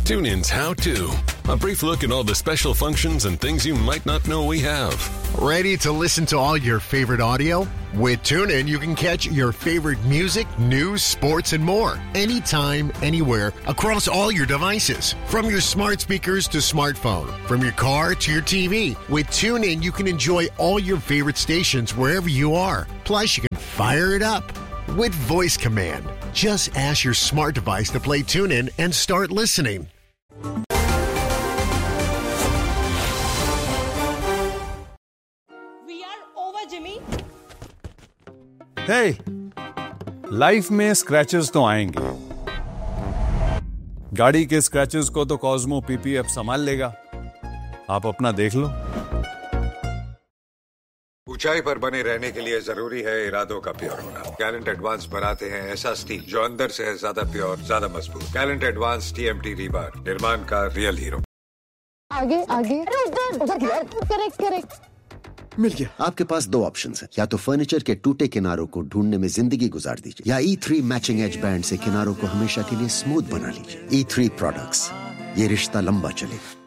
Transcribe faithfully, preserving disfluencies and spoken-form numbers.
TuneIn's How To. A brief look at all the special functions and things you might not know we have. Ready to listen to all your favorite audio? With TuneIn, you can catch your favorite music, news, sports, and more. Anytime, anywhere, across all your devices. From your smart speakers to smartphone. From your car to your T V. With TuneIn, you can enjoy all your favorite stations wherever you are. Plus, you can fire it up with voice command. Just ask your smart device to play TuneIn and start listening. We are over, Jimmy. Hey, life में scratches तो आएंगे। गाड़ी के scratches को तो Cosmo PP अब संभाल लेगा। आप अपना देख लो। ऊंचाई पर बने रहने के लिए जरूरी है इरादों का प्योर होना। गैलेंट एडवांस बनाते हैं ऐसा स्टील जो अंदर से है ज्यादा प्योर, ज्यादा मजबूत। गैलेंट एडवांस टीएमटी रीबार, निर्माण का रियल हीरो। आगे आगे उधर उधर करेक्ट करेक्ट मिल गया। आपके पास दो ऑप्शंस हैं, या तो फर्नीचर के टूटे किनारों को ढूंढने में जिंदगी गुजार दीजिए, या ई थ्री मैचिंग एज बैंड से किनारों को हमेशा के लिए स्मूथ बना लीजिए। ई थ्री प्रोडक्ट्स, ये रिश्ता लंबा चलेगा।